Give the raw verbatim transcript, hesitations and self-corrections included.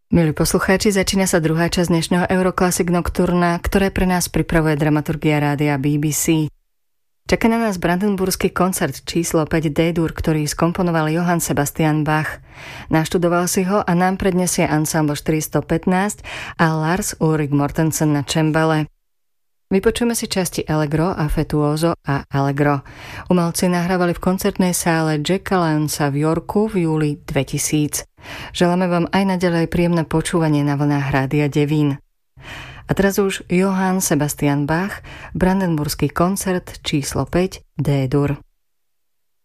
Milí poslucháči, začína sa druhá časť dnešného Euroclassic Nocturna, ktoré pre nás pripravuje dramaturgia rádia bé bé cé. Čaká na nás brandenburský koncert číslo päť D-dur, ktorý skomponoval Johann Sebastian Bach. Naštudoval si ho a nám predniesie ensemble štyristopätnásť a Lars Ulrik Mortensen na čembale. Vypočujeme si časti Allegro, Affettuoso a Allegro. Umelci nahrávali v koncertnej sále Jacka Lyonsa v Yorku v júli dvetisíc. Želáme vám aj naďalej príjemné počúvanie na vlnách Rádia Devín. A teraz už Johann Sebastian Bach, brandenburský koncert číslo päť D-dur.